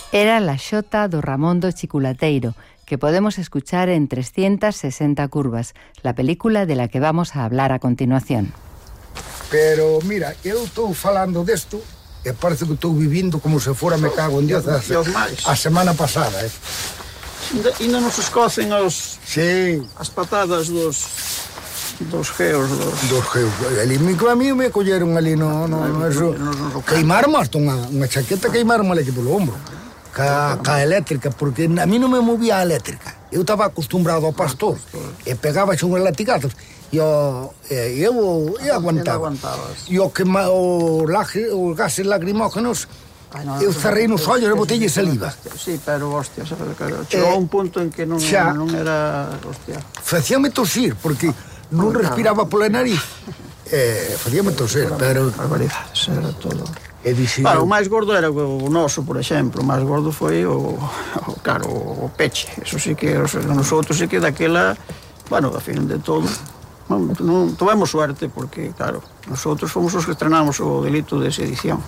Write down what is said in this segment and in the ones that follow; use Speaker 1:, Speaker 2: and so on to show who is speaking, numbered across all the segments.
Speaker 1: Era La Xota do Ramondo Chiculateiro, que podemos escuchar en 360 curvas, la película de la que vamos a hablar a continuación.
Speaker 2: Pero mira, eu estou falando desto e parece que estou vivindo como se fora me cago en Dios a semana pasada,
Speaker 3: Ainda non se escocen
Speaker 2: sí,
Speaker 3: as patadas dos geos.
Speaker 2: Dos geos. Ali, a mí me colleron ali no eso. Queimaron hasta unha chaqueta, queimaron ali polo ombro. Ca eléctrica, porque a mí non me movía a eléctrica. Eu estaba acostumbrado ao pastor e pegaba unhas latigazos e eu aguantaba. E o gases lacrimógenos, eu cerrei nos ollos e botelle saliva.
Speaker 3: Sí, pero hostia, chegou un punto en que non era, hostia.
Speaker 2: Facíame tosir, porque non respiraba pola nariz. Facíame toser, pero...
Speaker 3: Barbaridades, era todo. Claro, o máis gordo era o noso, por exemplo. O máis gordo foi o peche. Eso sí que, nosotros sí que daquela, bueno, a fin de todo, non tovemos suerte, porque, claro, nosotros fomos os que estrenamos o delito de sedición.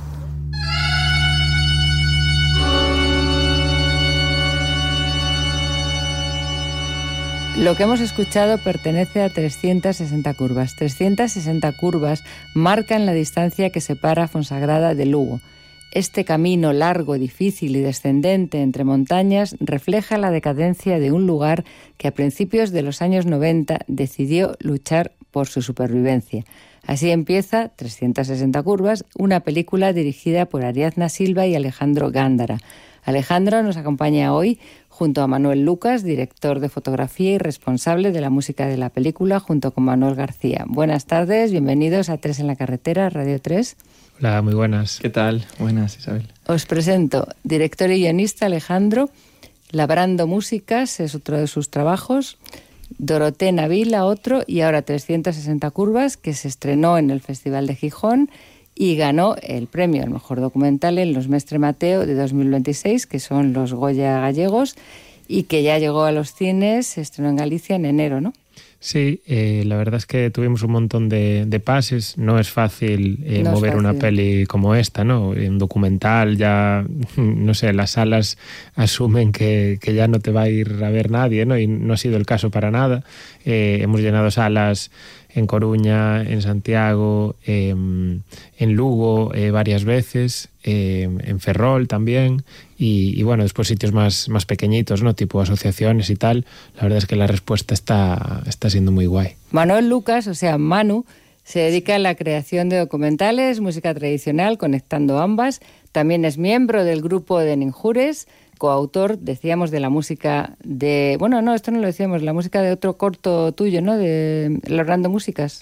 Speaker 1: Lo que hemos escuchado pertenece a 360 curvas. 360 curvas marcan la distancia que separa Fonsagrada de Lugo. Este camino largo, difícil y descendente entre montañas refleja la decadencia de un lugar que a principios de los años 90 decidió luchar por su supervivencia. Así empieza 360 curvas, una película dirigida por Ariadna Silva y Alejandro Gándara. Alejandro nos acompaña hoy junto a Manuel Lucas, director de fotografía y responsable de la música de la película, junto con Manuel García. Buenas tardes, bienvenidos a Tres en la Carretera, Radio 3.
Speaker 4: Hola, muy buenas. ¿Qué tal? Buenas, Isabel.
Speaker 1: Os presento, director y guionista Alejandro, Labrando Músicas es otro de sus trabajos, Doroté Navila otro, y ahora 360 curvas, que se estrenó en el Festival de Gijón y ganó el premio al mejor documental en los Mestre Mateo de 2026, que son los Goya gallegos, y que ya llegó a los cines, se estrenó en Galicia en enero, ¿no?
Speaker 4: Sí, la verdad es que tuvimos un montón de pases. No es fácil mover una peli como esta, ¿no? Un documental ya, no sé, las salas asumen que ya no te va a ir a ver nadie, ¿no? Y no ha sido el caso para nada. Hemos llenado salas en Coruña, en Santiago, en Lugo varias veces, en Ferrol también, y bueno, después sitios más pequeñitos, ¿no? Tipo asociaciones y tal. La verdad es que la respuesta está siendo muy guay.
Speaker 1: Manuel Lucas, o sea, Manu, se dedica a la creación de documentales, música tradicional, conectando ambas. También es miembro del grupo de Ninjures, coautor, decíamos, de la música de... Bueno, no, esto no lo decíamos, la música de otro corto tuyo, ¿no? De Labrando Músicas.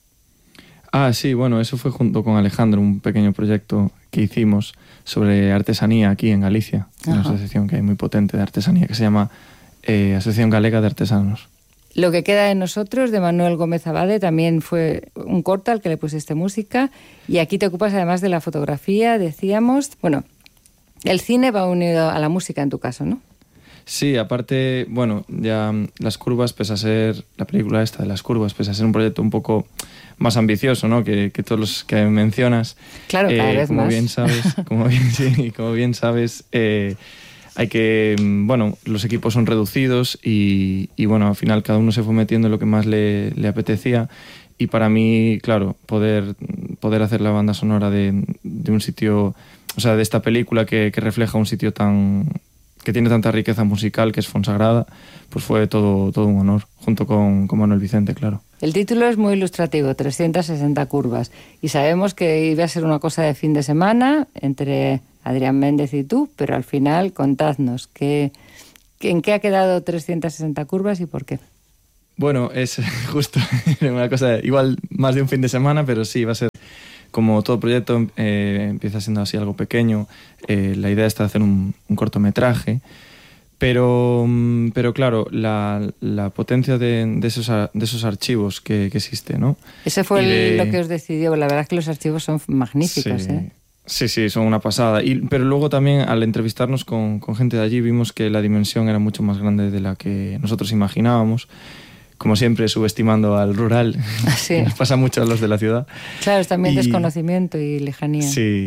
Speaker 5: Ah, sí, bueno, eso fue junto con Alejandro, un pequeño proyecto que hicimos sobre artesanía aquí en Galicia. Ajá. Una asociación que hay muy potente de artesanía que se llama Asociación Galega de Artesanos.
Speaker 1: Lo que queda de nosotros, de Manuel Gómez Abade, también fue un corto al que le pusiste música, y aquí te ocupas además de la fotografía, decíamos. Bueno, el cine va unido a la música en tu caso, ¿no?
Speaker 5: Sí, aparte, bueno, ya Las Curvas, pese a ser la película esta de Las Curvas, pese a ser un proyecto un poco más ambicioso, ¿no? que todos los que mencionas.
Speaker 1: Claro, cada vez
Speaker 5: como
Speaker 1: más.
Speaker 5: Bien sabes, como bien sabes, hay que, bueno, los equipos son reducidos y bueno, al final cada uno se fue metiendo en lo que más le apetecía. Y para mí, claro, poder hacer la banda sonora de un sitio, o sea, de esta película que refleja un sitio que tiene tanta riqueza musical, que es Fonsagrada, pues fue todo un honor, junto con Manuel Vicente, claro.
Speaker 1: El título es muy ilustrativo, 360 curvas, y sabemos que iba a ser una cosa de fin de semana entre Adrián Méndez y tú, pero al final, contadnos, ¿en qué ha quedado 360 curvas y por qué?
Speaker 5: Bueno, es justo una cosa, igual más de un fin de semana, pero sí, va a ser como todo proyecto, empieza siendo así algo pequeño. La idea está de hacer un cortometraje, pero claro, la potencia de esos archivos que existe, ¿no?
Speaker 1: Ese fue lo que os decidió. La verdad es que los archivos son magníficos,
Speaker 5: sí. Sí, son una pasada. Pero luego también, al entrevistarnos con gente de allí, vimos que la dimensión era mucho más grande de la que nosotros imaginábamos. Como siempre, subestimando al rural.
Speaker 1: Sí.
Speaker 5: Nos pasa mucho a los de la ciudad.
Speaker 1: Claro, es también desconocimiento y lejanía.
Speaker 5: Sí,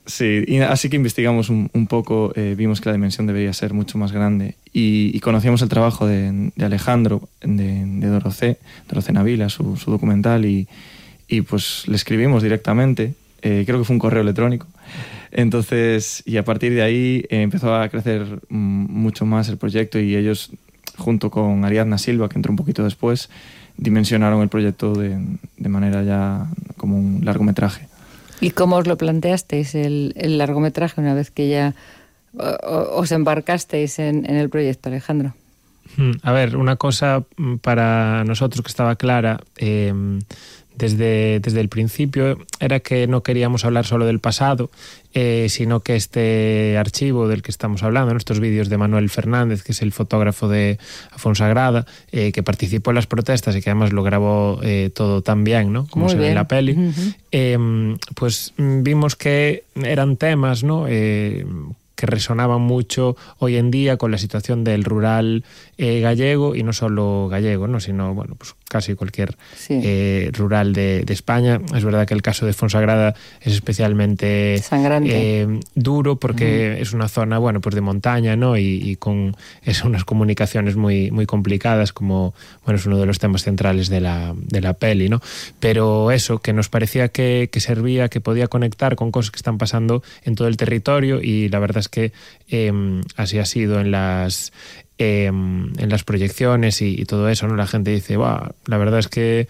Speaker 5: Sí, y así que investigamos un poco, vimos que la dimensión debería ser mucho más grande y conocíamos el trabajo de Alejandro, de Dorocé Navila, su documental, y pues le escribimos directamente, creo que fue un correo electrónico. Entonces, y a partir de ahí empezó a crecer mucho más el proyecto, y ellos, junto con Ariadna Silva, que entró un poquito después, dimensionaron el proyecto de manera ya como un largometraje.
Speaker 1: ¿Y cómo os lo planteasteis el largometraje una vez que ya os embarcasteis en el proyecto, Alejandro?
Speaker 4: A ver, una cosa para nosotros que estaba clara desde el principio era que no queríamos hablar solo del pasado, sino que este archivo del que estamos hablando, estos vídeos de Manuel Fernández, que es el fotógrafo de Fonsagrada, que participó en las protestas y que además lo grabó todo tan bien, ¿no?, como se ve en la peli, pues vimos que eran temas, ¿no?, que resonaban mucho hoy en día con la situación del rural gallego, y no solo gallego, ¿no?, sino bueno, pues casi cualquier rural de España. Es verdad que el caso de Fonsagrada es especialmente duro porque es una zona, bueno, pues de montaña, ¿no?, y con unas comunicaciones muy, muy complicadas, como bueno, es uno de los temas centrales de la peli, ¿no? Pero eso, que nos parecía que servía, que podía conectar con cosas que están pasando en todo el territorio, y la verdad es que así ha sido en las proyecciones y todo eso, ¿no? La gente dice, la verdad es que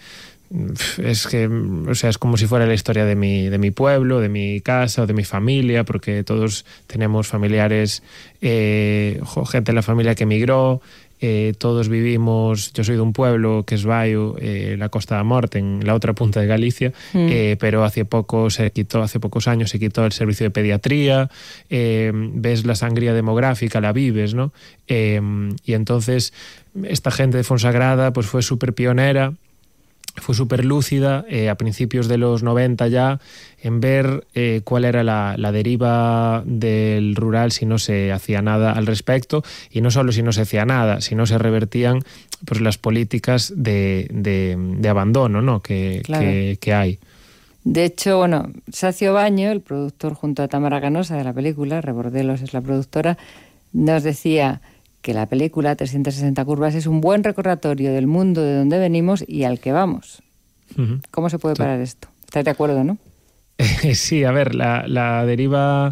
Speaker 4: o sea, es como si fuera la historia de mi pueblo, de mi casa o de mi familia, porque todos tenemos familiares, gente de la familia que emigró. Todos vivimos, yo soy de un pueblo que es Baio, la Costa da Morte, en la otra punta de Galicia, pero hace pocos años se quitó el servicio de pediatría, ves la sangría demográfica, la vives, ¿no? Y entonces esta gente de Fonsagrada pues fue súper pionera, fue súper lúcida a principios de los 90 ya, en ver cuál era la deriva del rural si no se hacía nada al respecto, y no solo si no se hacía nada, si no se revertían pues las políticas de abandono, ¿no?, que hay.
Speaker 1: De hecho, bueno, Sacio Baño, el productor junto a Tamara Ganosa de la película, Rebordelos es la productora, nos decía que la película 360 curvas es un buen recordatorio del mundo de donde venimos y al que vamos. ¿Cómo se puede parar esto? ¿Estás de acuerdo, no?
Speaker 4: Sí, a ver, la deriva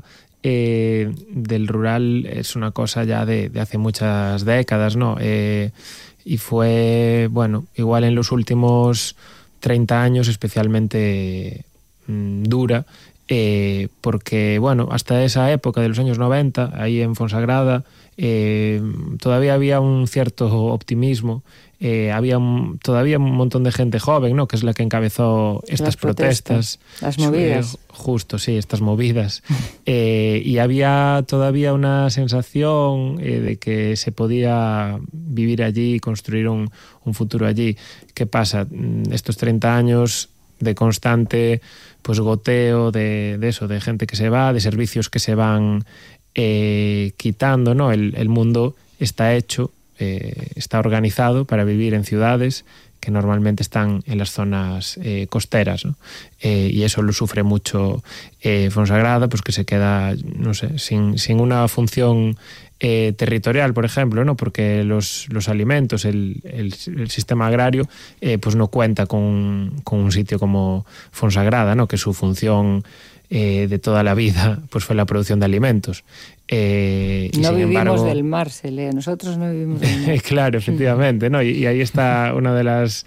Speaker 4: del rural es una cosa ya de hace muchas décadas, ¿no? Y fue, bueno, igual en los últimos 30 años especialmente dura, porque, bueno, hasta esa época de los años 90, ahí en Fonsagrada, todavía había un cierto optimismo, había todavía un montón de gente joven, ¿no?, que es la que encabezó estas protestas.
Speaker 1: Las movidas.
Speaker 4: Justo, sí, estas movidas. Y había todavía una sensación de que se podía vivir allí y construir un futuro allí. ¿Qué pasa? Estos 30 años de constante pues goteo de eso, de gente que se va, de servicios que se van quitando, ¿no? El mundo está hecho, está organizado para vivir en ciudades que normalmente están en las zonas costeras, ¿no? Y eso lo sufre mucho Fonsagrada, pues que se queda, no sé, sin una función territorial, por ejemplo, ¿no? Porque los alimentos, el sistema agrario, pues no cuenta con un sitio como Fonsagrada, ¿no?, que su función de toda la vida pues fue la producción de alimentos. Y
Speaker 1: no
Speaker 4: sin
Speaker 1: vivimos
Speaker 4: embargo,
Speaker 1: del mar, se lee. Nosotros no vivimos del mar.
Speaker 4: Claro, efectivamente, ¿no? Y ahí está una de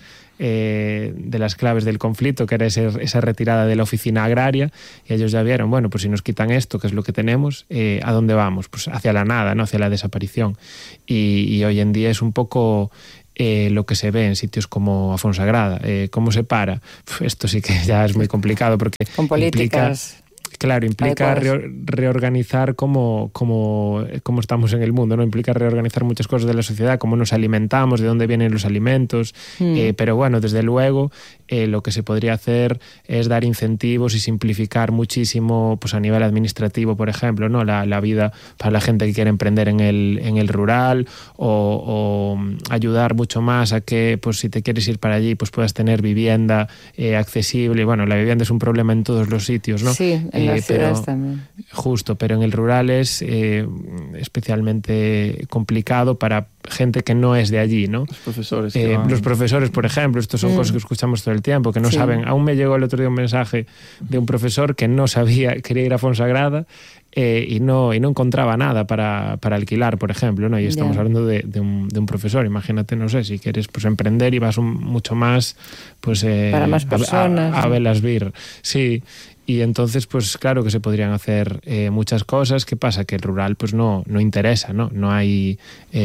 Speaker 4: las claves del conflicto, que era esa retirada de la oficina agraria, y ellos ya vieron, bueno, pues si nos quitan esto, que es lo que tenemos, ¿a dónde vamos? Pues hacia la nada, ¿no?, hacia la desaparición. Y hoy en día es un poco lo que se ve en sitios como a Fonsagrada. ¿Cómo se para? Esto sí que ya es muy complicado, porque
Speaker 1: con políticas
Speaker 4: implica reorganizar cómo estamos en el mundo, ¿no? Implica reorganizar muchas cosas de la sociedad, cómo nos alimentamos, de dónde vienen los alimentos, pero bueno, desde luego lo que se podría hacer es dar incentivos y simplificar muchísimo, pues a nivel administrativo, por ejemplo, ¿no?, la vida para la gente que quiere emprender en el rural, o ayudar mucho más a que, pues si te quieres ir para allí, pues puedas tener vivienda accesible. Bueno, la vivienda es un problema en todos los sitios, ¿no?
Speaker 1: Sí, En las ciudades también.
Speaker 4: Justo, pero en el rural es especialmente complicado para gente que no es de allí, ¿no? Los profesores, por ejemplo, estos son cosas que escuchamos todo el tiempo, que no saben. Aún me llegó el otro día un mensaje de un profesor que no sabía, quería ir a Fonsagrada y no encontraba nada para alquilar, por ejemplo, ¿no? Y estamos hablando de un profesor. Imagínate, no sé, si quieres pues emprender y vas mucho más pues
Speaker 1: para más personas
Speaker 4: a Velasbir. Sí. Y entonces, pues claro que se podrían hacer muchas cosas. ¿Qué pasa? Que el rural pues no interesa, ¿no? No hay,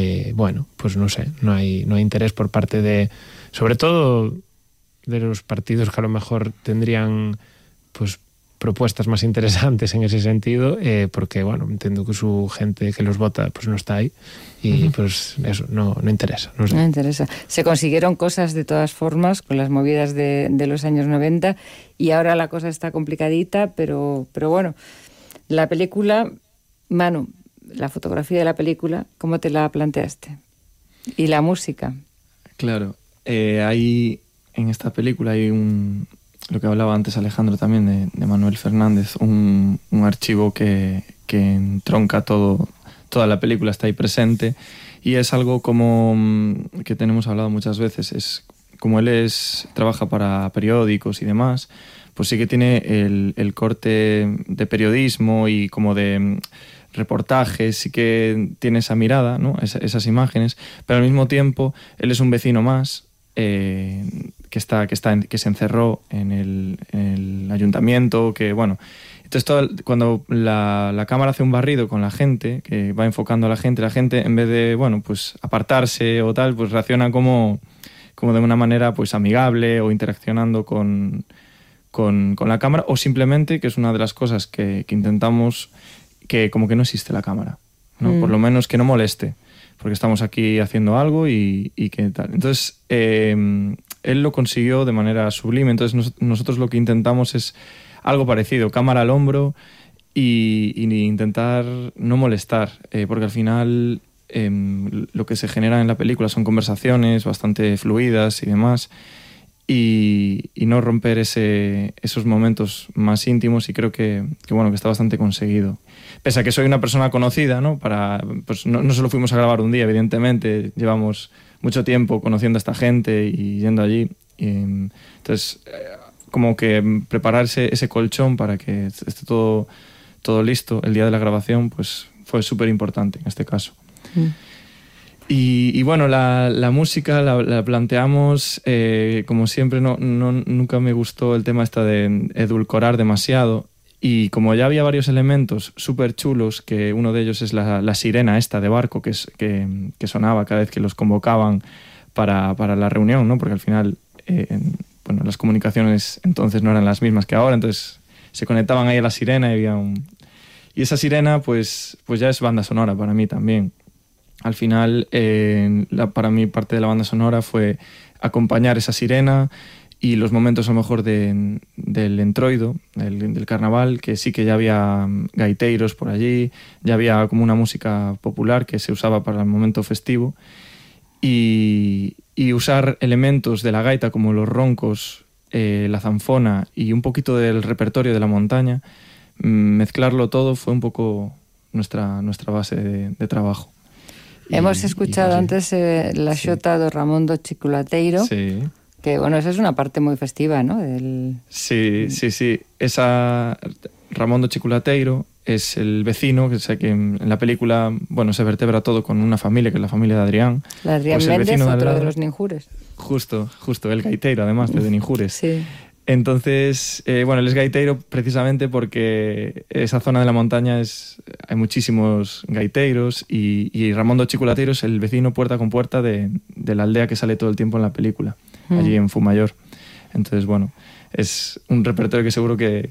Speaker 4: pues no sé, no hay interés por parte de, sobre todo de los partidos que a lo mejor tendrían pues propuestas más interesantes en ese sentido, porque bueno, entiendo que su gente que los vota pues no está ahí y pues eso, no interesa. No sé.
Speaker 1: No interesa. Se consiguieron cosas de todas formas con las movidas de los años 90 y ahora la cosa está complicadita, pero bueno, la película, Manu, la fotografía de la película, ¿cómo te la planteaste? Y la música.
Speaker 5: Claro, en esta película hay lo que hablaba antes Alejandro también de Manuel Fernández, un archivo que entronca toda la película, está ahí presente, y es algo como que tenemos hablado muchas veces, es como él trabaja para periódicos y demás, pues sí que tiene el corte de periodismo y como de reportajes, sí que tiene esa mirada, ¿no? Esas imágenes, pero al mismo tiempo él es un vecino más que se encerró en el ayuntamiento, que bueno, entonces cuando la cámara hace un barrido con la gente, que va enfocando a la gente en vez de, bueno, pues apartarse o tal, pues reacciona como de una manera pues amigable o interaccionando con la cámara, o simplemente, que es una de las cosas que intentamos, que como que no existe la cámara, ¿no? Por lo menos que no moleste, porque estamos aquí haciendo algo y que tal. Entonces, él lo consiguió de manera sublime. Entonces, nosotros lo que intentamos es algo parecido, cámara al hombro y intentar no molestar, porque al final lo que se genera en la película son conversaciones bastante fluidas y demás, y no romper esos momentos más íntimos, y creo que está bastante conseguido. Pese a que soy una persona conocida, ¿no? Pues no solo fuimos a grabar un día, evidentemente, llevamos mucho tiempo conociendo a esta gente y yendo allí. Entonces, como que prepararse ese colchón para que esté todo listo el día de la grabación, pues fue súper importante en este caso. Y bueno, la música la planteamos, como siempre, nunca me gustó el tema de edulcorar demasiado. Y como ya había varios elementos súper chulos, que uno de ellos es la sirena esta de barco que sonaba cada vez que los convocaban para la reunión, ¿no? Porque al final, las comunicaciones entonces no eran las mismas que ahora, entonces se conectaban ahí a la sirena y y esa sirena pues ya es banda sonora para mí también. Al final, para mí parte de la banda sonora fue acompañar esa sirena y los momentos a lo mejor del entroido, del carnaval, que sí que ya había gaiteiros por allí, ya había como una música popular que se usaba para el momento festivo, y usar elementos de la gaita como los roncos, la zanfona y un poquito del repertorio de la montaña, mezclarlo todo fue un poco nuestra base de trabajo.
Speaker 1: Hemos escuchado antes la xota do Ramón do Chiculateiro. Sí. Que bueno, esa es una parte muy festiva, ¿no?
Speaker 5: Sí. Esa Ramón do Chiculateiro es el vecino, que sé que en la película, bueno, se vertebra todo con una familia, que es la familia de Adrián.
Speaker 1: La Adrián pues Méndez, otro de los Ninjures.
Speaker 5: Justo, el gaiteiro, además, de Ninjures.
Speaker 1: Sí.
Speaker 5: Entonces, él es gaiteiro precisamente porque esa zona de la montaña hay muchísimos gaiteiros, y Ramón do Chiculateiro es el vecino puerta con puerta de la aldea que sale todo el tiempo en la película, allí en Fumayor. Entonces, es un repertorio que seguro que